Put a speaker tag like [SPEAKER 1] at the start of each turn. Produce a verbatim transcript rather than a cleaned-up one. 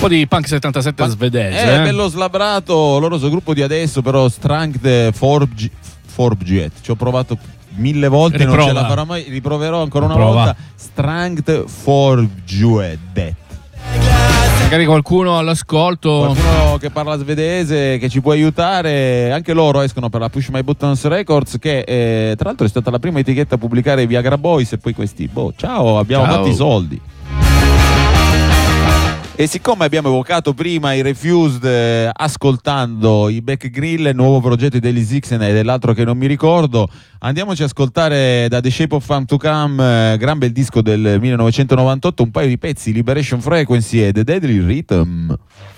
[SPEAKER 1] po' di punk settantasette pa- svedese.
[SPEAKER 2] È
[SPEAKER 1] eh?
[SPEAKER 2] bello slabrato, loro sono gruppo di adesso, però Strength Forget. Ci ho provato mille volte,
[SPEAKER 1] Riprova.
[SPEAKER 2] non ce la farò mai, riproverò ancora una
[SPEAKER 1] Riprova.
[SPEAKER 2] volta. Strength Forget.
[SPEAKER 1] Magari qualcuno all'ascolto,
[SPEAKER 2] qualcuno che parla svedese che ci può aiutare. Anche loro escono per la Push My Buttons Records, che eh, tra l'altro è stata la prima etichetta a pubblicare Viagra Boys, e poi questi boh, ciao, abbiamo
[SPEAKER 1] Ciao.
[SPEAKER 2] fatto i soldi. E siccome abbiamo evocato prima i Refused, eh, ascoltando i Beck Grill, il nuovo progetto di Ellie Zixen e dell'altro che non mi ricordo, andiamoci a ascoltare da The Shape of Fun to Come, eh, gran bel disco del millenovecentonovantotto, un paio di pezzi, Liberation Frequency e The Deadly Rhythm.